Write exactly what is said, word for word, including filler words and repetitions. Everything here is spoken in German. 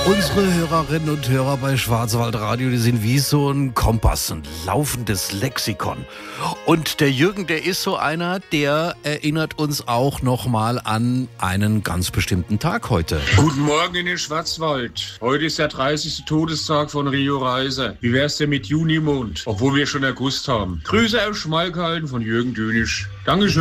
Unsere Hörerinnen und Hörer bei Schwarzwaldradio, die sind wie so ein Kompass, ein laufendes Lexikon. Und der Jürgen, der ist so einer, der erinnert uns auch nochmal an einen ganz bestimmten Tag heute. Guten Morgen in den Schwarzwald. Heute ist der dreißigste Todestag von Rio Reiser. Wie wär's denn mit Junimond, obwohl wir schon August haben? Grüße aus Schmalkalden von Jürgen Dönisch. Dankeschön.